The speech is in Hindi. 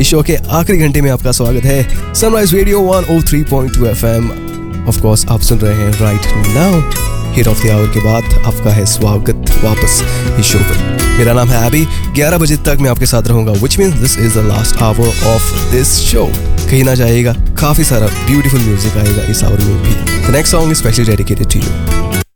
इस शो के आखिरी घंटे में आपका स्वागत है sunrise radio 103.2 FM। Of course आप सुन रहे हैं right now. Hit of the our के बाद आपका है स्वागत वापस इस शो पर। मेरा नाम है एबी। 11 बजे तक मैं आपके साथ रहूंगा, which means this is the last hour of this show. कहीं ना जाइएगा, काफी सारा ब्यूटीफुल म्यूजिक आएगा इस आवर में भी। The next song is specially dedicated to you.